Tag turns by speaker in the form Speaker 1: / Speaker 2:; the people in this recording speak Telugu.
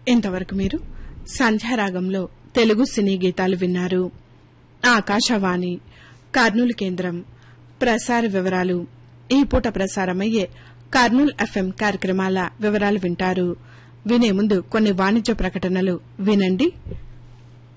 Speaker 1: ఇంతవరకు మీరు సంధ్యారాగంలో తెలుగు సినీ గీతాలు విన్నారు. ఆకాశవాణి కర్నూలు కేంద్రం ప్రసార వివరాలు. ఈ పూట ప్రసారమయ్యే కర్నూలు ఎఫ్ఎం కార్యక్రమాల వివరాలు వింటారు. వినే ముందు కొన్ని వాణిజ్య ప్రకటనలు వినండి.